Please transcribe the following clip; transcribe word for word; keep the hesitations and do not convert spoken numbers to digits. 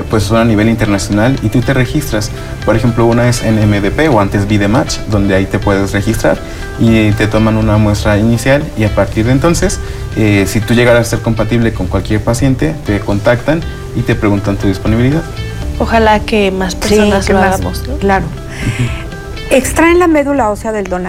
eh, pues son a nivel internacional y tú te registras. Por ejemplo, una es en M D P o antes VideMatch, donde ahí te puedes registrar y te toman una muestra inicial y a partir de entonces, eh, si tú llegaras a ser compatible con cualquier paciente, te contactan y te preguntan tu disponibilidad. Ojalá que más personas sí, que lo más, hagamos, ¿no? Claro. Uh-huh. Extraen la médula ósea del donante.